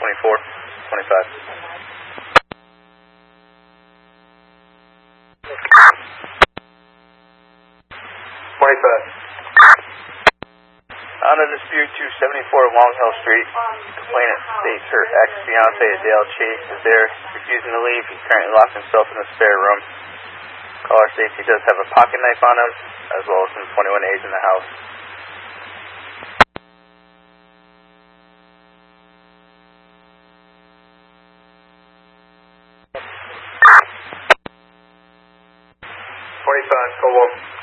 24, 25. 25. On a dispute 274 Long Hill Street, complainant states her ex-fiance Dale Chase is there, refusing to leave. He's currently locked himself in the spare room. Caller states he does have a pocket knife on him, as well as some 21As in the house. Go